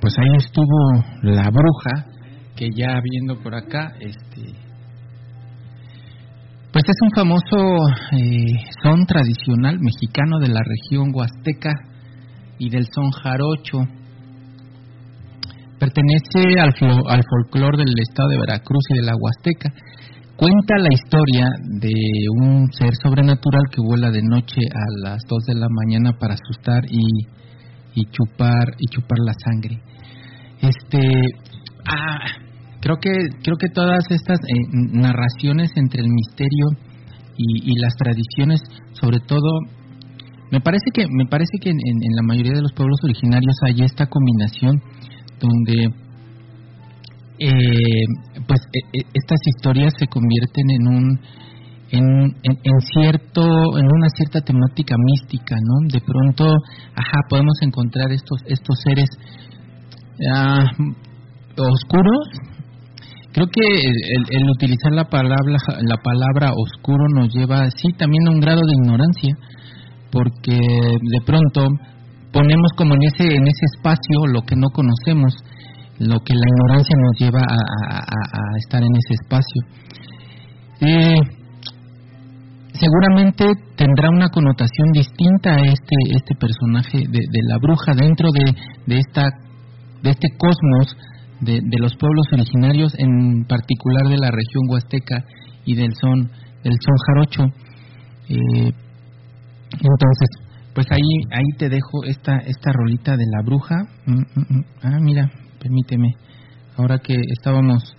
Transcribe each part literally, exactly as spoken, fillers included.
pues ahí estuvo La Bruja, que ya viendo por acá, este, pues es un famoso eh, son tradicional mexicano de la región huasteca y del son jarocho. Pertenece al, flo, al folclore del estado de Veracruz y de la Huasteca. Cuenta la historia de un ser sobrenatural que vuela de noche a las dos de la mañana para asustar y, y chupar y chupar la sangre. Este, ah, creo que creo que todas estas eh, narraciones entre el misterio y, y las tradiciones, sobre todo, me parece que me parece que en, en la mayoría de los pueblos originarios hay esta combinación donde eh, pues eh, estas historias se convierten en un en, en, en cierto en una cierta temática mística, ¿no? De pronto, ajá, podemos encontrar estos estos seres uh, oscuros. Creo que el, el utilizar la palabra la palabra oscuro nos lleva sí también a un grado de ignorancia, porque de pronto ponemos como en ese en ese espacio lo que no conocemos, lo que la ignorancia nos lleva a, a, a estar en ese espacio. Eh, seguramente tendrá una connotación distinta a este este personaje de, de la bruja dentro de, de esta de este cosmos de, de los pueblos originarios, en particular de la región huasteca y del son del son jarocho. Eh, entonces, pues ahí ahí te dejo esta esta rolita de La Bruja. Mm, mm, mm. Ah, mira, permíteme. Ahora que estábamos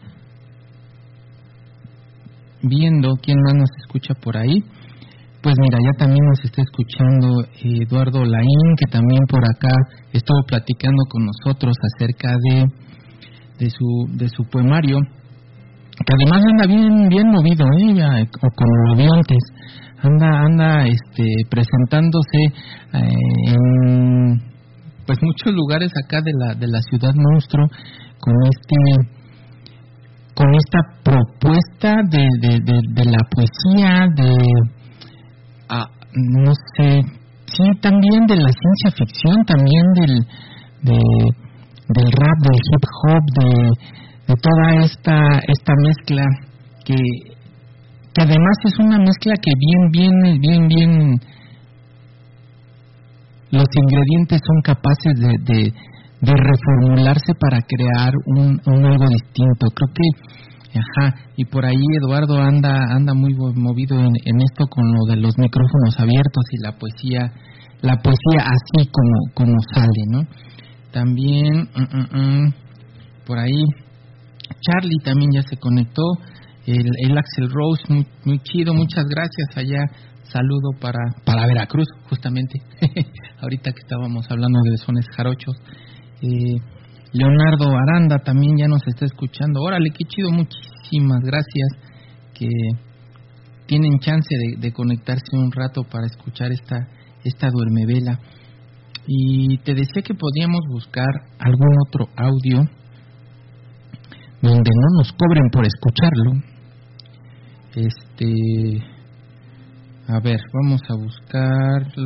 viendo quién más nos escucha por ahí, pues mira, ya también nos está escuchando eh, Eduardo Laín, que también por acá estuvo platicando con nosotros acerca de de su de su poemario, que además anda bien bien movido, ¿eh? Ya, o como lo vi antes. anda anda este presentándose eh, en pues muchos lugares acá de la de la ciudad monstruo con este con esta propuesta de de, de, de la poesía, de ah, no sé, sí, también de la ciencia ficción, también del de, del rap, del hip hop, de, de toda esta esta mezcla que que además es una mezcla que bien, bien, bien, bien, los ingredientes son capaces de, de, de reformularse para crear un, un algo distinto. Creo que, ajá, y por ahí Eduardo anda anda muy movido en, en esto con lo de los micrófonos abiertos y la poesía, la poesía así como, como sale, ¿no? También, mm, mm, mm, por ahí, Charlie también ya se conectó. El, el Axel Rose, muy, muy chido, muchas gracias allá, saludo para, para Veracruz, justamente, ahorita que estábamos hablando de sones jarochos. Eh, Leonardo Aranda también ya nos está escuchando, órale, qué chido, muchísimas gracias, que tienen chance de, de conectarse un rato para escuchar esta, esta duermevela. Y te decía que podíamos buscar algún otro audio donde no nos cobren por escucharlo. Este, a ver, vamos a buscar